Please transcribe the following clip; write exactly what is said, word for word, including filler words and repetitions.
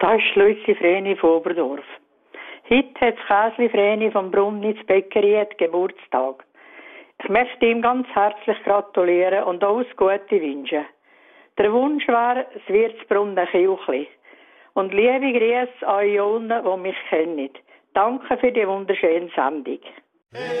Das ist Luzi Vreni von Oberdorf. Heute hat Käsli Vreni vom Brunnitz Bäckerei Geburtstag. Ich möchte ihm ganz herzlich gratulieren und alles Gute wünschen. Der Wunsch wäre, es wird das Brunnen Kirchli. Und liebe Grüße an alle, die mich kennen. Danke für die wunderschöne Sendung.